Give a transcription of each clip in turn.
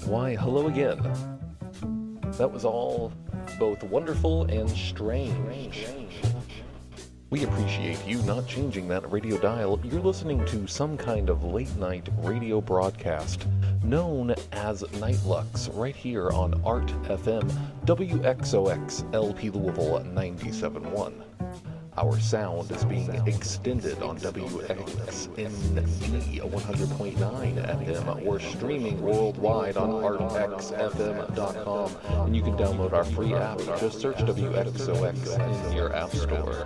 Why, hello again. That was all both wonderful and strange. We appreciate you not changing that radio dial. You're listening to some kind of late-night radio broadcast known as Nightlux, right here on ART FM, WXOX LP Louisville 97.1. Our sound is being extended on WXND 100.9 FM. We're streaming worldwide on artxfm.com, and you can download our free app. Just search WXOX in your app store.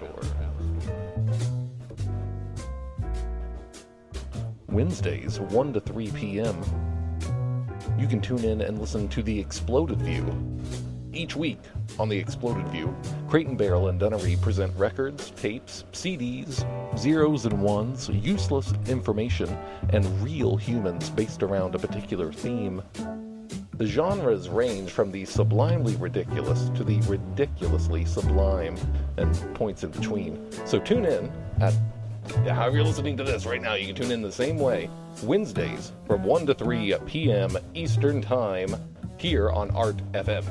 Wednesdays, 1 to 3 p.m., you can tune in and listen to The Exploded View. Each week on The Exploded View, Creighton Barrel and Dunnery present records, tapes, CDs, zeros and ones, useless information, and real humans based around a particular theme. The genres range from the sublimely ridiculous to the ridiculously sublime, and points in between. So tune in at however you're listening to this right now. You can tune in the same way, Wednesdays from 1 to 3 p.m. Eastern Time, here on ART FM.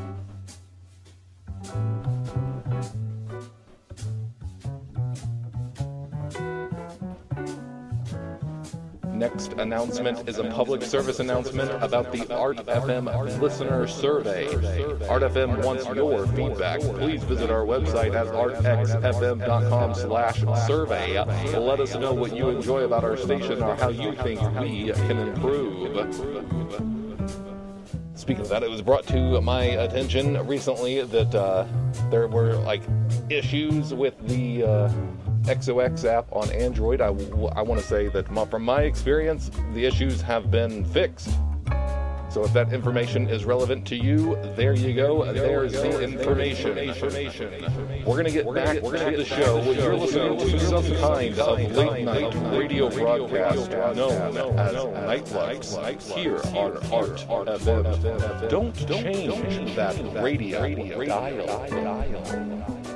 Next announcement is a public service announcement about the ART FM listener survey. ART FM wants your feedback. Please visit our website at artxfm.com/survey. Let us know what you enjoy about our station or how you think we can improve. Speaking of that, it was brought to my attention recently that there were issues with the XOX app on Android. I want to say that from my experience, the issues have been fixed. So if that information is relevant to you, there you go. There's the information. We're going to get back to the show. You're listening to some kind of late-night radio broadcast known as Nightlux here on ART FM. Don't change that radio dial.